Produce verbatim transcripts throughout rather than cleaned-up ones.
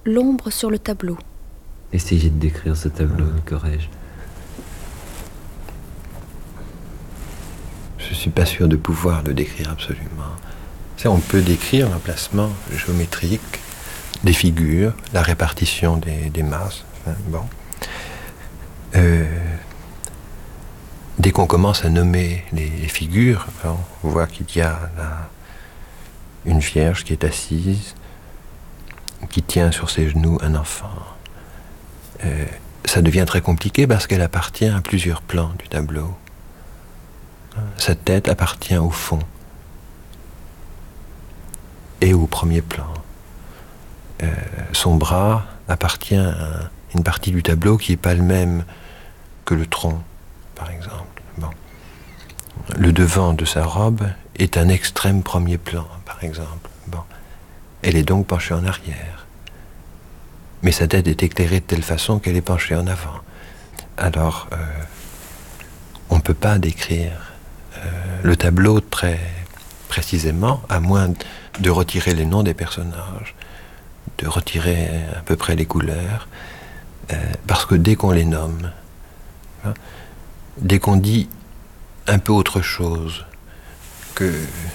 l'ombre sur le tableau. Essayez de décrire ce tableau du Corrège. Je ne suis pas sûr de pouvoir le décrire absolument. C'est, on peut décrire l'emplacement géométrique des figures, la répartition des, des masses. Hein, bon. Euh, dès qu'on commence à nommer les, les figures, hein, on voit qu'il y a là, une vierge qui est assise, qui tient sur ses genoux un enfant. Euh, ça devient très compliqué parce qu'elle appartient à plusieurs plans du tableau. Sa tête appartient au fond et au premier plan. Euh, son bras appartient à une partie du tableau qui n'est pas le même que le tronc, par exemple. Bon. Le devant de sa robe est un extrême premier plan, par exemple. Bon. Elle est donc penchée en arrière. Mais sa tête est éclairée de telle façon qu'elle est penchée en avant. Alors, euh, on ne peut pas décrire euh, le tableau très précisément, à moins de retirer les noms des personnages, de retirer à peu près les couleurs, euh, parce que dès qu'on les nomme, hein, dès qu'on dit un peu autre chose que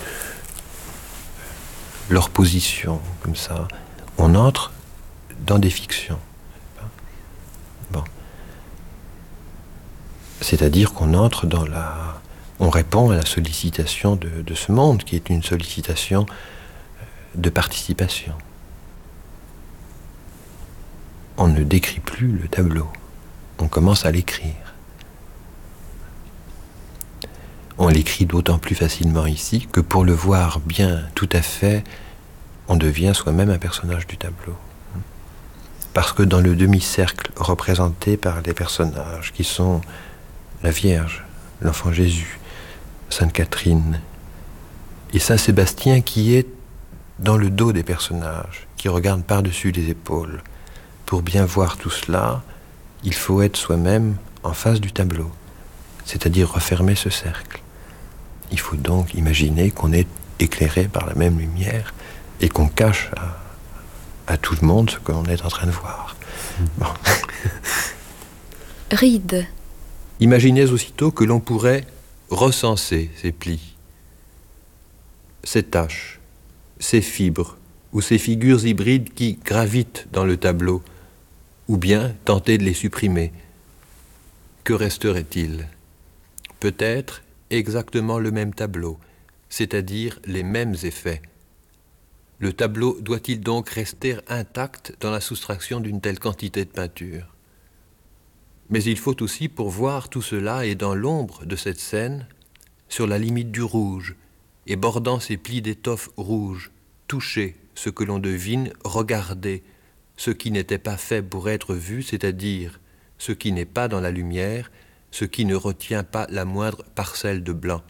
leur position, comme ça, on entre dans des fictions. Bon. C'est-à-dire qu'on entre dans la... On répond à la sollicitation de, de ce monde, qui est une sollicitation de participation. On ne décrit plus le tableau, on commence à l'écrire. On l'écrit d'autant plus facilement ici que pour le voir bien tout à fait, on devient soi-même un personnage du tableau. Parce que dans le demi-cercle représenté par les personnages, qui sont la Vierge, l'enfant Jésus, Sainte Catherine et Saint Sébastien, qui est dans le dos des personnages, qui regarde par-dessus les épaules. Pour bien voir tout cela, il faut être soi-même en face du tableau, c'est-à-dire refermer ce cercle. Il faut donc imaginer qu'on est éclairé par la même lumière et qu'on cache à, à tout le monde ce qu'on est en train de voir. Bon. Rides. Imaginez aussitôt que l'on pourrait recenser ces plis, ces taches, ces fibres ou ces figures hybrides qui gravitent dans le tableau, ou bien tenter de les supprimer. Que resterait-il? Peut-être exactement le même tableau, c'est-à-dire les mêmes effets. Le tableau doit-il donc rester intact dans la soustraction d'une telle quantité de peinture? Mais il faut aussi, pour voir tout cela, et dans l'ombre de cette scène, sur la limite du rouge, et bordant ces plis d'étoffe rouge, toucher ce que l'on devine, regarder ce qui n'était pas fait pour être vu, c'est-à-dire ce qui n'est pas dans la lumière, ce qui ne retient pas la moindre parcelle de blanc.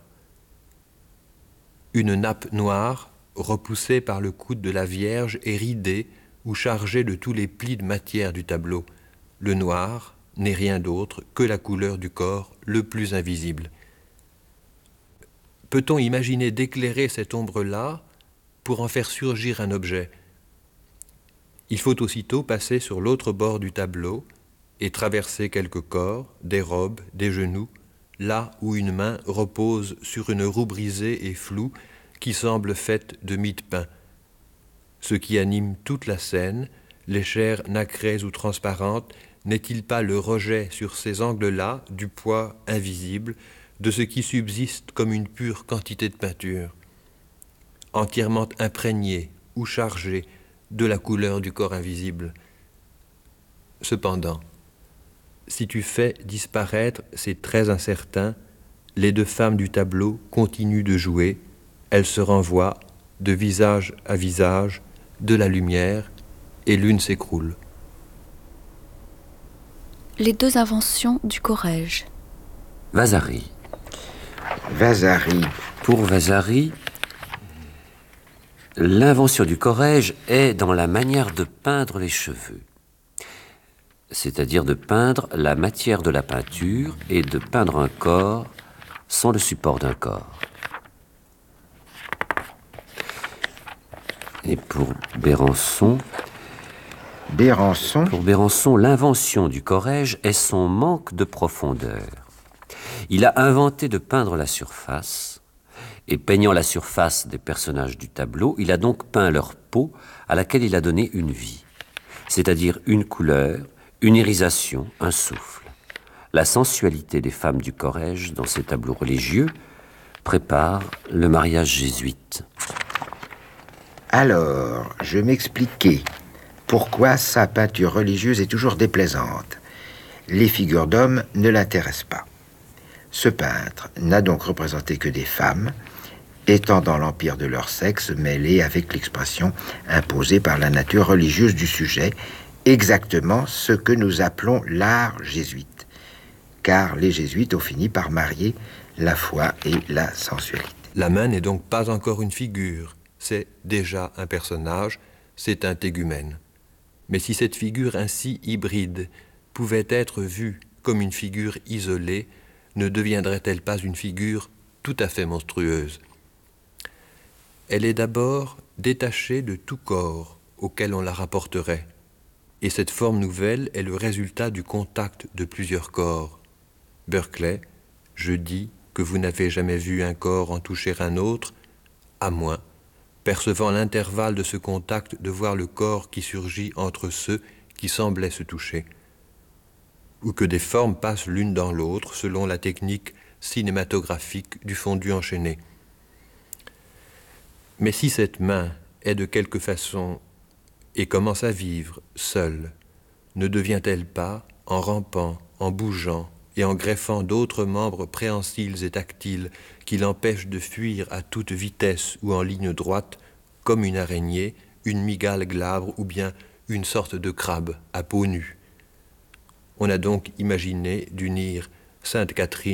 Une nappe noire, repoussée par le coude de la Vierge, est ridée ou chargée de tous les plis de matière du tableau. Le noir n'est rien d'autre que la couleur du corps le plus invisible. Peut-on imaginer d'éclairer cette ombre-là pour en faire surgir un objet? Il faut aussitôt passer sur l'autre bord du tableau et traverser quelques corps, des robes, des genoux, là où une main repose sur une roue brisée et floue qui semble faite de mie de pain. Ce qui anime toute la scène, les chairs nacrées ou transparentes, n'est-il pas le rejet sur ces angles-là du poids invisible de ce qui subsiste comme une pure quantité de peinture, entièrement imprégnée ou chargée de la couleur du corps invisible? Cependant, si tu fais disparaître ces traits incertains, les deux femmes du tableau continuent de jouer, elles se renvoient de visage à visage, de la lumière, et l'une s'écroule. Les deux inventions du Corrège. Vasari. Vasari. Pour Vasari, l'invention du Corrège est dans la manière de peindre les cheveux, c'est-à-dire de peindre la matière de la peinture et de peindre un corps sans le support d'un corps. Et pour Bérançon, Bérançon, Pour Bérançon, l'invention du Corrège est son manque de profondeur. Il a inventé de peindre la surface, et peignant la surface des personnages du tableau, il a donc peint leur peau à laquelle il a donné une vie, c'est-à-dire une couleur, une irisation, un souffle. La sensualité des femmes du Corrège dans ces tableaux religieux prépare le mariage jésuite. alors, je m'expliquais pourquoi sa peinture religieuse est toujours déplaisante. Les figures d'hommes ne l'intéressent pas. Ce peintre n'a donc représenté que des femmes, étant dans l'empire de leur sexe mêlé avec l'expression imposée par la nature religieuse du sujet, exactement ce que nous appelons l'art jésuite, car les jésuites ont fini par marier la foi et la sensualité. La main n'est donc pas encore une figure, c'est déjà un personnage, c'est un tégumène. Mais si cette figure ainsi hybride pouvait être vue comme une figure isolée, ne deviendrait-elle pas une figure tout à fait monstrueuse? Elle est d'abord détachée de tout corps auquel on la rapporterait, et cette forme nouvelle est le résultat du contact de plusieurs corps. Berkeley, je dis que vous n'avez jamais vu un corps en toucher un autre, à moins, percevant l'intervalle de ce contact, de voir le corps qui surgit entre ceux qui semblaient se toucher, ou que des formes passent l'une dans l'autre selon la technique cinématographique du fondu enchaîné. Mais si cette main est de quelque façon et commence à vivre seule, ne devient-elle pas, en rampant, en bougeant et en greffant d'autres membres préhensiles et tactiles qui l'empêchent de fuir à toute vitesse ou en ligne droite, comme une araignée, une mygale glabre ou bien une sorte de crabe à peau nue? On a donc imaginé d'unir Sainte Catherine